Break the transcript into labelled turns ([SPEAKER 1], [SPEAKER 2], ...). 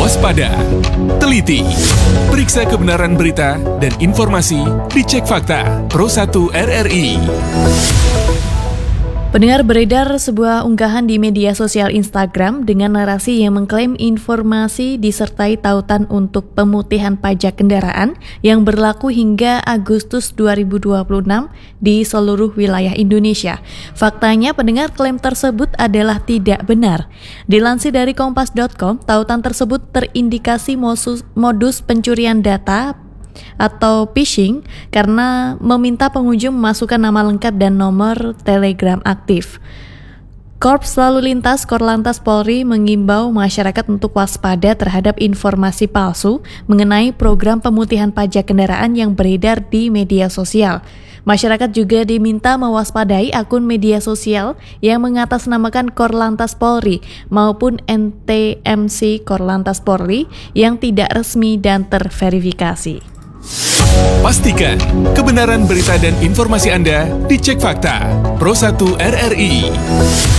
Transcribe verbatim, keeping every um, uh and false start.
[SPEAKER 1] Waspada, teliti, periksa kebenaran berita dan informasi di Cek Fakta Pro satu R R I.
[SPEAKER 2] Pendengar, beredar sebuah unggahan di media sosial Instagram dengan narasi yang mengklaim informasi disertai tautan untuk pemutihan pajak kendaraan yang berlaku hingga Agustus dua ribu dua puluh enam di seluruh wilayah Indonesia. Faktanya, pendengar, klaim tersebut adalah tidak benar. Dilansir dari kompas dot com, tautan tersebut terindikasi modus, modus pencurian data atau phishing karena meminta pengunjung memasukkan nama lengkap dan nomor Telegram aktif. Korps Lalu Lintas Korlantas Polri mengimbau masyarakat untuk waspada terhadap informasi palsu mengenai program pemutihan pajak kendaraan yang beredar di media sosial. Masyarakat juga diminta mewaspadai akun media sosial yang mengatasnamakan Korlantas Polri maupun N T M C Korlantas Polri yang tidak resmi dan terverifikasi.
[SPEAKER 1] Pastikan kebenaran berita dan informasi Anda di Cek Fakta Pro satu R R I.